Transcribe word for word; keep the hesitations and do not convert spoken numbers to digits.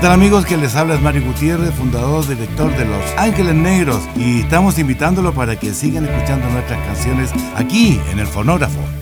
tal amigos? Que les habla es Mario Gutiérrez, fundador, director de Los Ángeles Negros, y estamos invitándolo para que sigan escuchando nuestras canciones aquí en El Fonógrafo.